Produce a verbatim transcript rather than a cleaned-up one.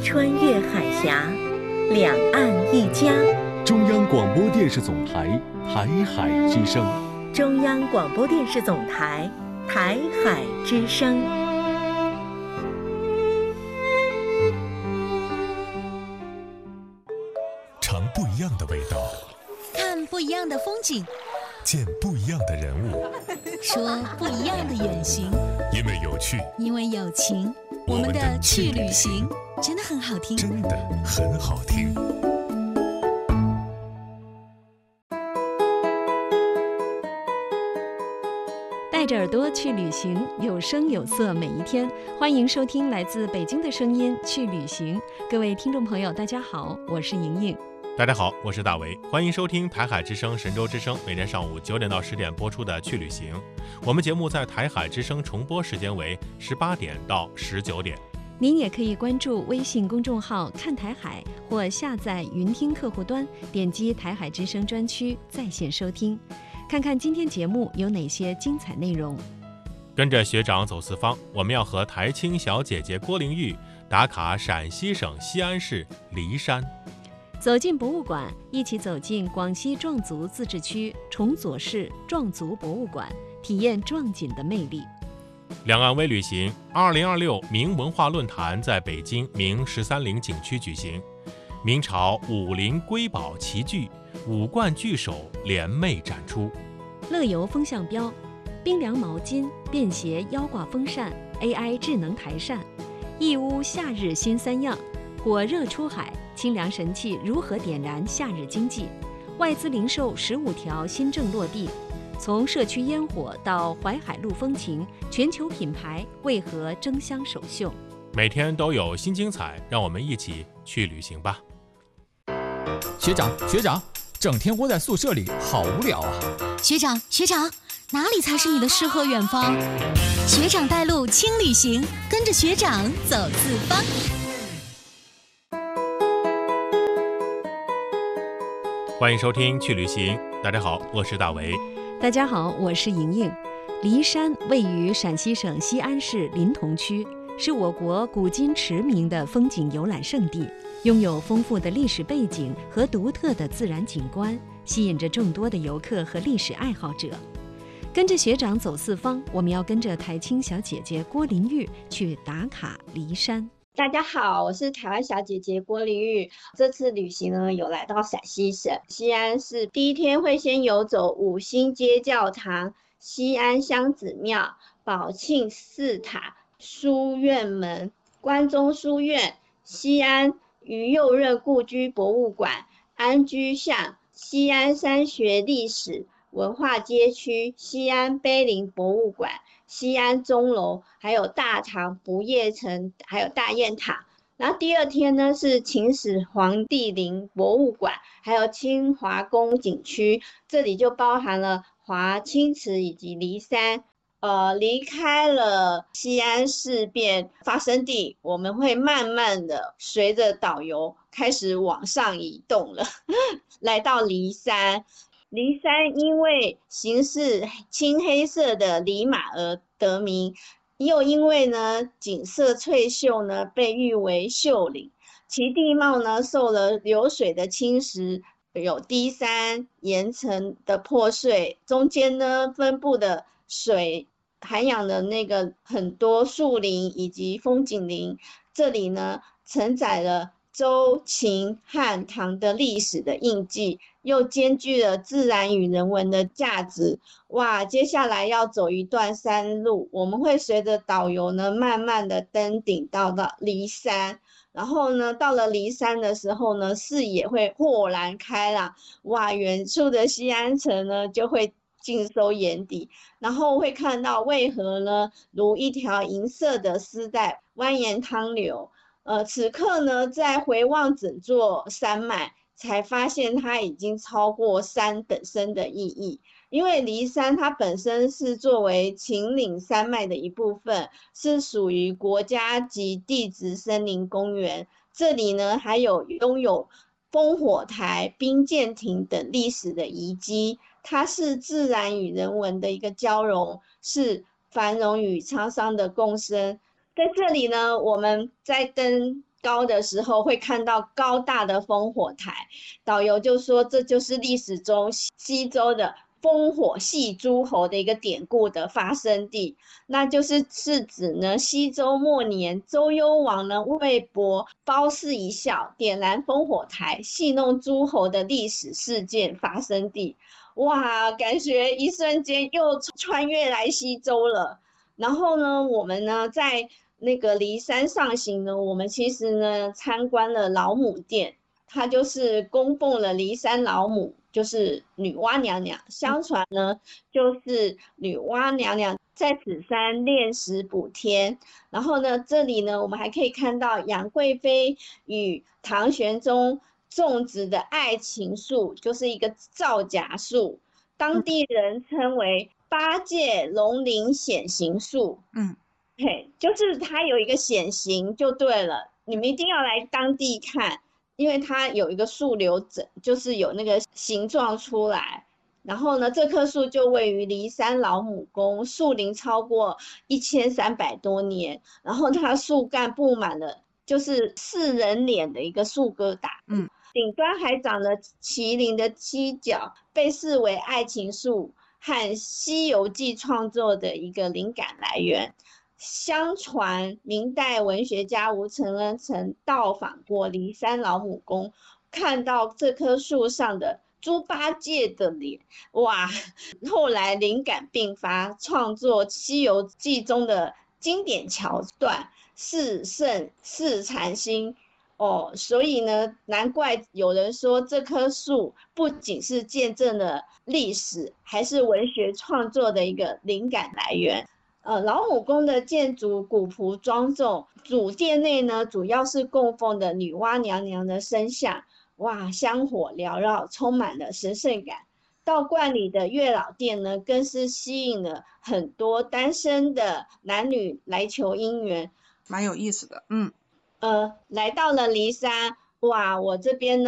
穿越海峡，两岸一家。 中央广播电视总台台海之声。 中央广播电视总台台海之声。 尝不一样的味道， 看不一样的风景， 见不一样的人物， 说不一样的远行。 因为有趣， 因为有情，我们的去旅行真的很好听， 真的很好听。 带着耳朵去旅行，有声有色每一天。欢迎收听来自北京的声音去旅行。各位听众朋友大家好，我是莹莹。 大家好，我是大为，欢迎收听台海之声神州之声，每天上午九点到十点播出的去旅行。我们节目在台海之声重播时间为十八点到十九点。 您也可以关注微信公众号看台海，或下载云听客户端，点击台海之声专区在线收听，看看今天节目有哪些精彩内容。 跟着学长走四方，我们要和台青小姐姐郭玲玉打卡陕西省西安市梨山。 走进博物馆，一起走进广西壮族自治区崇左市壮族博物馆，体验壮锦的魅力。 两岸微旅行二零二六明文化论坛在北京明十三陵景区举行，明朝武林瑰宝齐聚，五冠聚首联袂展出。 乐游风向标，冰凉毛巾、便携腰挂风扇、A I 智能台扇，义乌夏日新三样，火热出海，清凉神器如何点燃夏日经济？外资零售十五条新政落地，从社区烟火到淮海路风情，全球品牌为何争相首秀？ 每天都有新精彩，让我们一起去旅行吧。 学长学长，整天窝在宿舍里好无聊啊。 学长学长，哪里才是你的诗和远方？学长带路轻旅行，跟着学长走四方。 欢迎收听去旅行，大家好，我是大为。 大家好，我是莹莹。梨山位于陕西省西安市临潼区，是我国古今驰名的风景游览胜地，拥有丰富的历史背景和独特的自然景观，吸引着众多的游客和历史爱好者。跟着学长走四方，我们要跟着台青小姐姐郭玲玉去打卡梨山。 大家好，我是台湾小姐姐郭玲玉。这次旅行呢，有来到陕西省西安市，第一天会先游走五星街教堂、西安香子庙、宝庆寺塔、书院门、关中书院、西安于右任故居博物馆、安居巷、西安山学历史文化街区、西安碑林博物馆、西安钟楼，还有大唐不夜城，还有大雁塔。然后第二天呢是秦始皇帝陵博物馆，还有清华宫景区，这里就包含了华清池以及梨山。呃，离开了西安事变发生地，我们会慢慢的随着导游开始往上移动了，来到梨山。梨山因为形似青黑色的梨马而得名，又因为呢景色翠秀呢被誉为秀岭，其地貌呢受了流水的侵蚀，有低山岩层的破碎，中间呢分布的水涵养的那个很多树林以及风景林，这里呢承载了周、秦、汉、唐的历史的印记，又兼具了自然与人文的价值。哇，接下来要走一段山路，我们会随着导游呢，慢慢的登顶到到梨山。然后呢，到了梨山的时候呢，视野会豁然开朗，哇，远处的西安城呢就会尽收眼底，然后会看到渭河呢，如一条银色的丝带蜿蜒淌流。呃，此刻呢，在回望整座山脉，才发现它已经超过山本身的意义。因为梨山它本身是作为秦岭山脉的一部分，是属于国家级地质森林公园。这里呢，还有拥有烽火台、兵舰亭等历史的遗迹。它是自然与人文的一个交融，是繁荣与沧桑的共生。在这里呢，我们在登高的时候会看到高大的烽火台，导游就说这就是历史中西周的烽火戏诸侯的一个典故的发生地，那就是是指呢西周末年周幽王呢为博褒姒一笑，点燃烽火台戏弄诸侯的历史事件发生地。哇，感觉一瞬间又穿越来西周了。然后呢，我们呢在那个骊山上行呢，我们其实呢参观了老母殿，它就是供奉了骊山老母，就是女娲娘娘。相传呢，就是女娲娘娘在此山炼石补天。然后呢，这里呢，我们还可以看到杨贵妃与唐玄宗种植的爱情树，就是一个皂荚树，当地人称为八戒龙鳞显形树。 嗯。 嘿，就是它有一个显形就对了，你们一定要来当地看，因为它有一个树瘤整，就是有那个形状出来。然后呢，这棵树就位于骊山老母宫，树龄超过一千三百多年，然后它树干布满了就是四人脸的一个树疙瘩， 嗯， 顶端还长了麒麟的犄角，被视为爱情树和《西游记》创作的一个灵感来源。相传明代文学家吴承恩曾到访过骊山老母宫，看到这棵树上的猪八戒的脸，哇！后来灵感并发，创作《西游记》中的经典桥段“是圣是禅心”。哦，所以呢，难怪有人说这棵树不仅是见证了历史，还是文学创作的一个灵感来源。呃，老母宫的建筑古朴庄重，主殿内呢主要是供奉的女娲娘娘的身像，哇，香火缭绕，充满了神圣感。道观里的月老殿呢，更是吸引了很多单身的男女来求姻缘， 蛮有意思的。嗯， 呃，来到了骊山，哇，我这边呢。